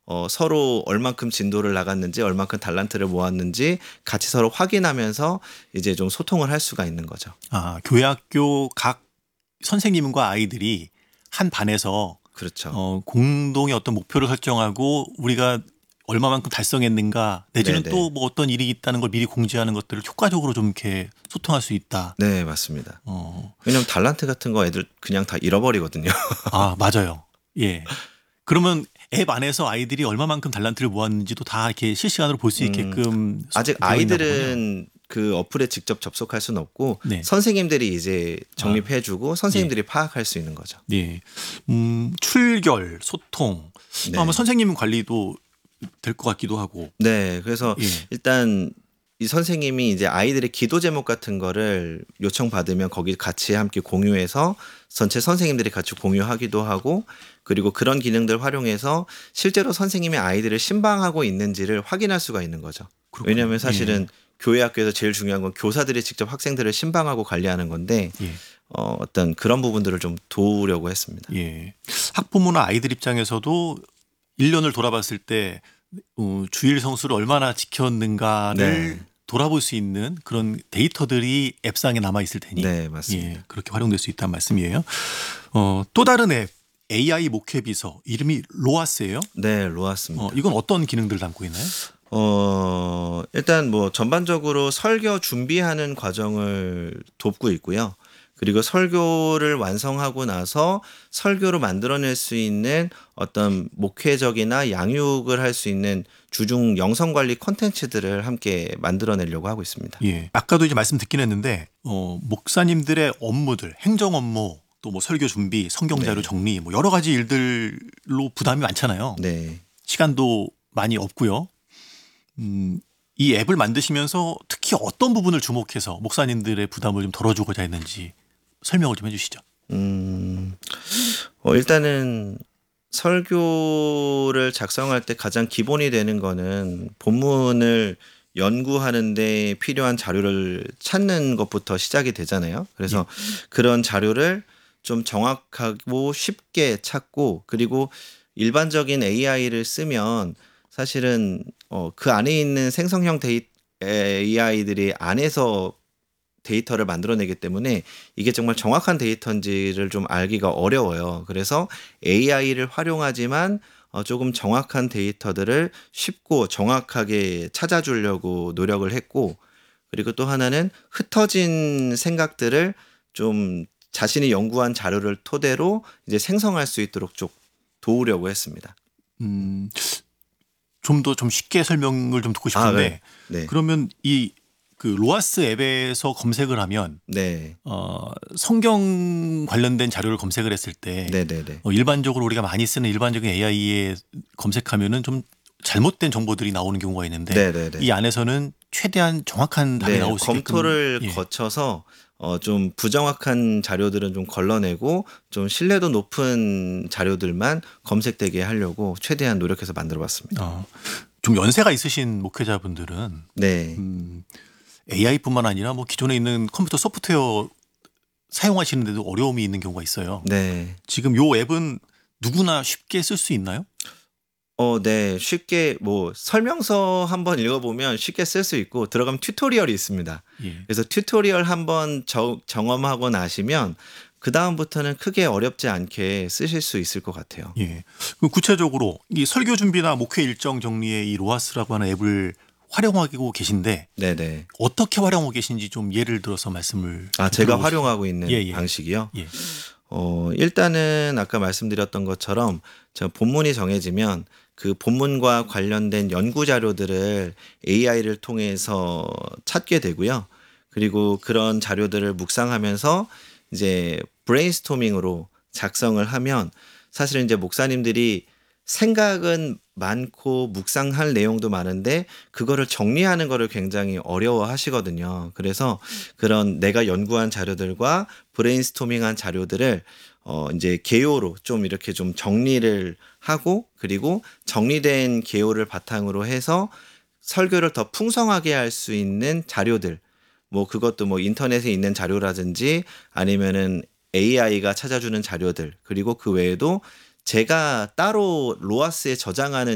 서로 얼만큼 진도를 나갔는지 얼만큼 달란트를 모았는지 같이 서로 확인하면서 이제 좀 소통을 할 수가 있는 거죠. 아, 교회학교 각 선생님과 아이들이 한 반에서 그렇죠. 공동의 어떤 목표를 설정하고 우리가 얼마만큼 달성했는가 내지는 네네. 또 뭐 어떤 일이 있다는 걸 미리 공지하는 것들을 효과적으로 좀 이렇게 소통할 수 있다. 네, 맞습니다. 어, 왜냐면 달란트 같은 거 애들 그냥 다 잃어버리거든요. 아, 맞아요. 예. 그러면 앱 안에서 아이들이 얼마만큼 달란트를 모았는지도 다 이렇게 실시간으로 볼 수 음, 있게끔 아직 되어 있나 보군요. 아이들은 그 어플에 직접 접속할 수는 없고 네. 선생님들이 이제 아, 정립해주고 예. 선생님들이 파악할 수 있는 거죠. 예. 출결, 소통. 또 아마 네. 선생님 관리도 될 것 같기도 하고. 네, 그래서 예. 일단 이 선생님이 이제 아이들의 기도 제목 같은 거를 요청받으면 거기 같이 함께 공유해서 전체 선생님들이 같이 공유하기도 하고 그리고 그런 기능들 활용해서 실제로 선생님이 아이들을 신방하고 있는지를 확인할 수가 있는 거죠. 그렇군요. 왜냐하면 사실은 예. 교회 학교에서 제일 중요한 건 교사들이 직접 학생들을 신방하고 관리하는 건데 예. 어떤 그런 부분들을 좀 도우려고 했습니다. 예. 학부모나 아이들 입장에서도 1년을 돌아봤을 때 주일 성수를 얼마나 지켰는가를 네. 돌아볼 수 있는 그런 데이터들이 앱상에 남아 있을 테니 네, 맞습니다. 예, 그렇게 활용될 수 있다는 말씀이에요. 또 다른 앱 AI 목회 비서 이름이 로아스예요. 네, 로았습니다. 이건 어떤 기능들을 담고 있나요? 일단 뭐 전반적으로 설교 준비하는 과정을 돕고 있고요. 그리고 설교를 완성하고 나서 설교로 만들어낼 수 있는 어떤 목회적이나 양육을 할 수 있는 주중 영성 관리 콘텐츠들을 함께 만들어내려고 하고 있습니다. 예. 아까도 이제 말씀 듣긴 했는데 목사님들의 업무들, 행정 업무, 또 뭐 설교 준비, 성경 자료 네. 정리, 뭐 여러 가지 일들로 부담이 많잖아요. 네. 시간도 많이 없고요. 이 앱을 만드시면서 특히 어떤 부분을 주목해서 목사님들의 부담을 좀 덜어주고자 했는지 설명을 좀 해주시죠. 일단은 설교를 작성할 때 가장 기본이 되는 거는 본문을 연구하는 데 필요한 자료를 찾는 것부터 시작이 되잖아요. 그래서 그런 자료를 좀 정확하고 쉽게 찾고 그리고 일반적인 AI를 쓰면 사실은 그 안에 있는 생성형 AI들이 안에서 데이터를 만들어내기 때문에 이게 정말 정확한 데이터인지를 좀 알기가 어려워요. 그래서 AI를 활용하지만 조금 정확한 데이터들을 쉽고 정확하게 찾아주려고 노력을 했고 그리고 또 하나는 흩어진 생각들을 좀 자신이 연구한 자료를 토대로 이제 생성할 수 있도록 좀 도우려고 했습니다. 좀 더 좀 쉽게 설명을 좀 듣고 싶은데 네. 그러면 이 그 로아스 앱에서 검색을 하면 네. 성경 관련된 자료를 검색을 했을 때 네네네. 일반적으로 우리가 많이 쓰는 일반적인 AI에 검색하면은 좀 잘못된 정보들이 나오는 경우가 있는데 네네네. 이 안에서는 최대한 정확한 답이 네, 나올 수 있게끔 검토를 예. 거쳐서 좀 부정확한 자료들은 좀 걸러내고 좀 신뢰도 높은 자료들만 검색되게 하려고 최대한 노력해서 만들어봤습니다. 좀 연세가 있으신 목회자분들은 네. AI뿐만 아니라 뭐 기존에 있는 컴퓨터 소프트웨어 사용하시는데도 어려움이 있는 경우가 있어요. 네. 지금 요 앱은 누구나 쉽게 쓸 수 있나요? 네. 쉽게 뭐 설명서 한번 읽어보면 쉽게 쓸 수 있고 들어가면 튜토리얼이 있습니다. 예. 그래서 튜토리얼 한번 경험하고 나시면 그다음부터는 크게 어렵지 않게 쓰실 수 있을 것 같아요. 예. 그럼 구체적으로 이 설교 준비나 목회 일정 정리에 이 로아스라고 하는 앱을 활용하고 계신데 네네. 어떻게 활용하고 계신지 좀 예를 들어서 말씀을 제가 들어보시죠. 활용하고 있는 예. 방식이요? 예. 일단은 아까 말씀드렸던 것처럼 저 본문이 정해지면 그 본문과 관련된 연구 자료들을 AI를 통해서 찾게 되고요. 그리고 그런 자료들을 묵상하면서 이제 브레인스토밍으로 작성을 하면 사실은 이제 목사님들이 생각은 많고 묵상할 내용도 많은데 그거를 정리하는 거를 굉장히 어려워하시거든요. 그래서 그런 내가 연구한 자료들과 브레인스토밍한 자료들을 이제 개요로 좀 이렇게 좀 정리를 하고 그리고 정리된 개요를 바탕으로 해서 설교를 더 풍성하게 할 수 있는 자료들 뭐 그것도 뭐 인터넷에 있는 자료라든지 아니면은 AI가 찾아주는 자료들 그리고 그 외에도 제가 따로 로아스에 저장하는